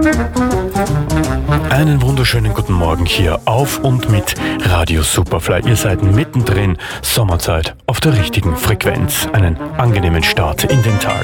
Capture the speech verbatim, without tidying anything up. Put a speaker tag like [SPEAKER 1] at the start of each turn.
[SPEAKER 1] Einen wunderschönen guten Morgen hier auf und mit Radio Superfly. Ihr seid mittendrin, Sommerzeit auf der richtigen Frequenz. Einen angenehmen Start in den Tag.